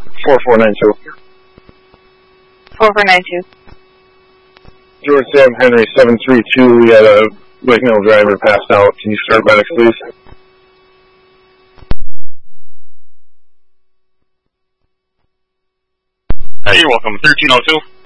4492. 4492. George Sam Henry 732. We had a Wicknell driver passed out. Can you start medics, please? Hey, you're welcome. 1302.